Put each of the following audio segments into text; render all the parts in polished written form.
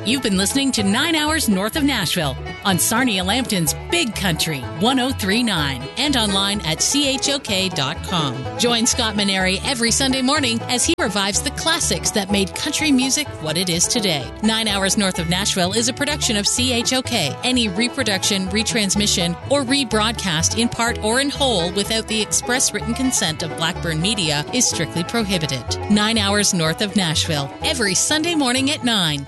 You've been listening to 9 Hours North of Nashville on Sarnia Lambton's Big Country 103.9 and online at chok.com. Join Scott Maneri every Sunday morning as he revives the classics that made country music what it is today. 9 Hours North of Nashville is a production of CHOK. Any reproduction, retransmission, or rebroadcast in part or in whole without the express written consent of Blackburn Media is strictly prohibited. 9 Hours North of Nashville, every Sunday morning at 9.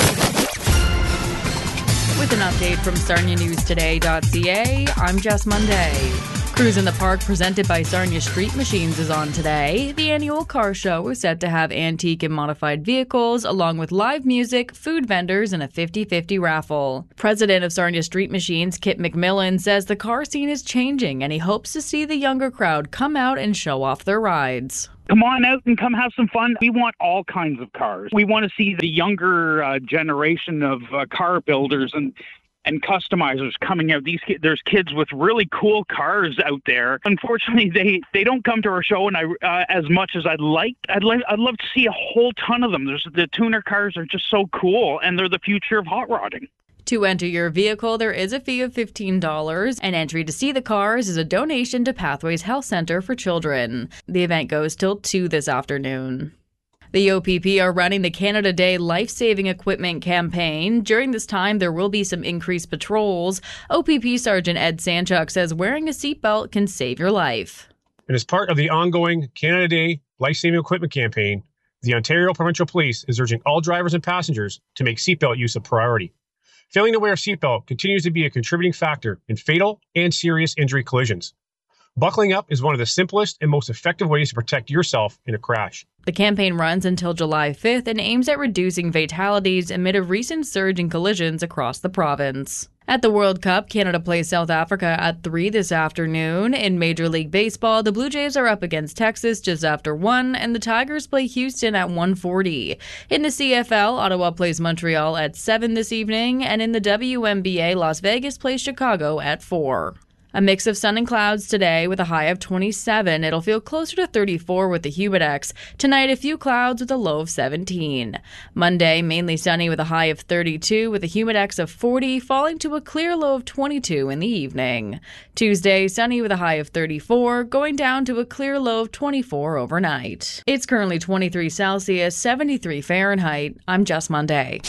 With an update from SarniaNewsToday.ca, I'm Jess Monday. Cruise in the Park, presented by Sarnia Street Machines, is on today. The annual car show is set to have antique and modified vehicles, along with live music, food vendors, and a 50-50 raffle. President of Sarnia Street Machines, Kit McMillan, says the car scene is changing, and he hopes to see the younger crowd come out and show off their rides. Come on out and come have some fun. We want all kinds of cars. We want to see the younger generation of car builders and customizers coming out. There's kids with really cool cars out there. Unfortunately, they don't come to our show, and as much as I'd love to see a whole ton of them. The tuner cars are just so cool, and they're the future of hot rodding. To enter your vehicle, there is a fee of $15, and entry to see the cars is a donation to Pathways Health Center for Children. The event goes till 2 this afternoon. The OPP are running the Canada Day Life-Saving Equipment campaign. During this time, there will be some increased patrols. OPP Sergeant Ed Sanchuk says wearing a seatbelt can save your life. And as part of the ongoing Canada Day Life-Saving Equipment campaign, the Ontario Provincial Police is urging all drivers and passengers to make seatbelt use a priority. Failing to wear a seatbelt continues to be a contributing factor in fatal and serious injury collisions. Buckling up is one of the simplest and most effective ways to protect yourself in a crash. The campaign runs until July 5th and aims at reducing fatalities amid a recent surge in collisions across the province. At the World Cup, Canada plays South Africa at 3 this afternoon. In Major League Baseball, the Blue Jays are up against Texas just after 1, and the Tigers play Houston at 1:40. In the CFL, Ottawa plays Montreal at 7 this evening, and in the WNBA, Las Vegas plays Chicago at 4. A mix of sun and clouds today with a high of 27. It'll feel closer to 34 with the humidex. Tonight, a few clouds with a low of 17. Monday, mainly sunny with a high of 32 with a humidex of 40, falling to a clear low of 22 in the evening. Tuesday, sunny with a high of 34, going down to a clear low of 24 overnight. It's currently 23 Celsius, 73 Fahrenheit. I'm Jess Monday.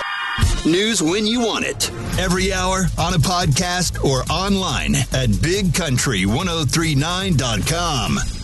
News when you want it. Every hour, on a podcast, or online at bigcountry1039.com.